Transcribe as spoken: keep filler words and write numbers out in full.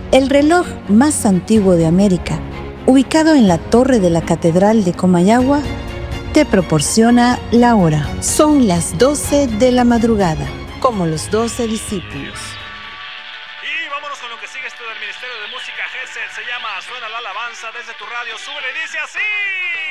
El reloj más antiguo de América, ubicado en la torre de la Catedral de Comayagua, te proporciona la hora. Son las doce de la madrugada, como los doce discípulos. Y vámonos con lo que sigue esto del Ministerio de Música Gesed. Se llama Suena la Alabanza desde tu radio. Súbele y dice así.